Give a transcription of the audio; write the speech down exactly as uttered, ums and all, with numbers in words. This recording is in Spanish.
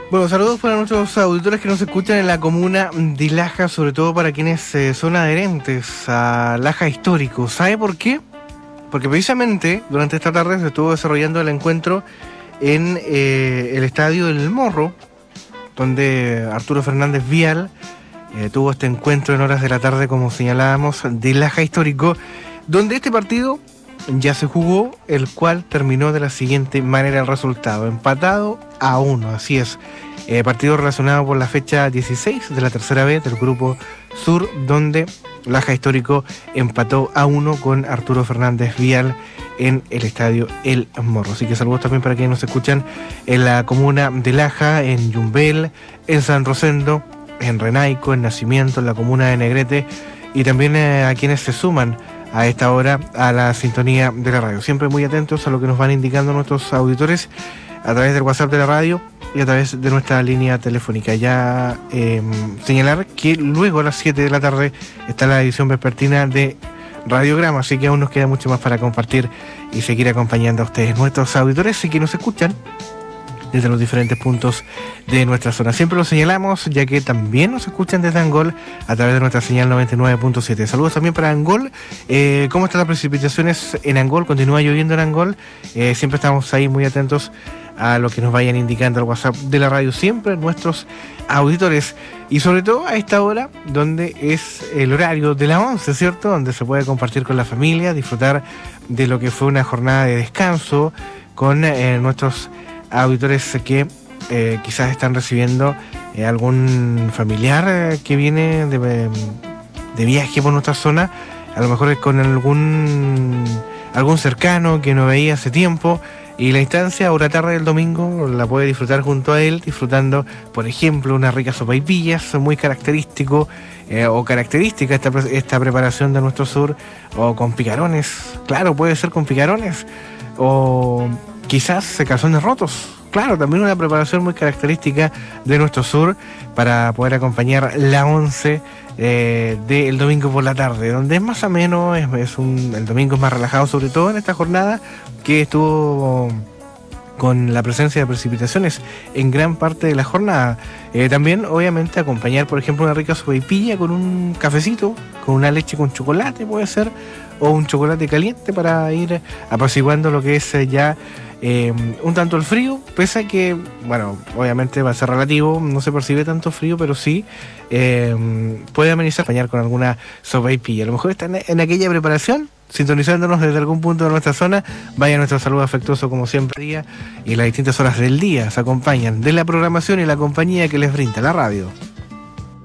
Bueno, saludos para nuestros auditores que nos escuchan en la comuna de Laja, sobre todo para quienes eh, son adherentes a Laja Histórico. ¿Sabe por qué? Porque precisamente durante esta tarde se estuvo desarrollando el encuentro en eh, el Estadio del Morro, donde Arturo Fernández Vial eh, tuvo este encuentro en horas de la tarde, como señalábamos, de Laja Histórico, donde este partido ya se jugó, el cual terminó de la siguiente manera el resultado, empatado a uno, así es, eh, partido relacionado por la fecha dieciséis de la tercera B del Grupo Sur, donde Laja Histórico empató a uno con Arturo Fernández Vial en el Estadio El Morro. Así que saludos también para quienes nos escuchan en la comuna de Laja, en Yumbel, en San Rosendo, en Renaico, en Nacimiento, en la comuna de Negrete, y también eh, a quienes se suman a esta hora a la sintonía de la radio. Siempre muy atentos a lo que nos van indicando nuestros auditores a través del WhatsApp de la radio y a través de nuestra línea telefónica. Ya eh, señalar que luego a las siete de la tarde está la edición vespertina de Radiograma, así que aún nos queda mucho más para compartir y seguir acompañando a ustedes, nuestros auditores, y que nos escuchan desde los diferentes puntos de nuestra zona. Siempre lo señalamos, ya que también nos escuchan desde Angol a través de nuestra señal noventa y nueve punto siete. Saludos también para Angol. Eh, ¿Cómo están las precipitaciones en Angol? ¿Continúa lloviendo en Angol? Eh, siempre estamos ahí muy atentos a lo que nos vayan indicando al WhatsApp de la radio, siempre nuestros auditores, y sobre todo a esta hora donde es el horario de la once, ¿cierto? Donde se puede compartir con la familia, disfrutar de lo que fue una jornada de descanso con eh, nuestros auditores que eh, quizás están recibiendo eh, algún familiar eh, que viene de, de viaje por nuestra zona, a lo mejor es con algún algún cercano que no veía hace tiempo, y la instancia hora tarde del domingo la puede disfrutar junto a él, disfrutando, por ejemplo, unas ricas sopaipillas, muy característico eh, o característica esta, esta preparación de nuestro sur, o con picarones, claro, puede ser con picarones, o quizás calzones rotos, claro, también una preparación muy característica de nuestro sur para poder acompañar la once eh, del domingo por la tarde, donde es más ameno, es, es un, el domingo es más relajado, sobre todo en esta jornada que estuvo con la presencia de precipitaciones en gran parte de la jornada. Eh, también, obviamente, acompañar, por ejemplo, una rica sopaipilla con un cafecito, con una leche con chocolate, puede ser, o un chocolate caliente para ir apaciguando lo que es eh, ya eh, un tanto el frío, pese a que, bueno, obviamente va a ser relativo, no se percibe tanto frío, pero sí eh, puede amenizar, acompañar con alguna sopaipilla. A lo mejor está en, en aquella preparación, sintonizándonos desde algún punto de nuestra zona. Vaya nuestro saludo afectuoso como siempre día, y las distintas horas del día se acompañan de la programación y la compañía que les brinda la radio.